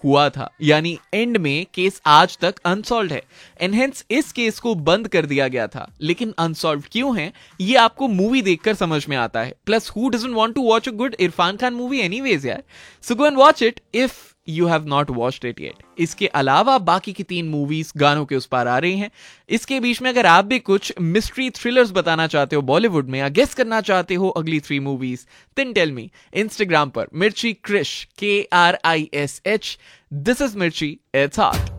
हुआ था, यानी एंड में केस आज तक अनसॉल्व है एंड हेंस इस केस को बंद कर दिया गया था। लेकिन अनसॉल्व क्यों है ये आपको मूवी देखकर समझ में आता है। Plus who doesn't want to watch a good Irfan Khan movie anyways यार। सो go and watch it if you have not watched it yet. इसके अलावा बाकी की 3 मूवीज गानों के उस पार आ रही हैं। इसके बीच में अगर आप भी कुछ मिस्ट्री थ्रिलर्स बताना चाहते हो बॉलीवुड में या गेस करना चाहते हो अगली 3 movies, then tell me. Instagram पर मिर्ची क्रिश KRISH। दिस इज मिर्ची, इट्स हॉट।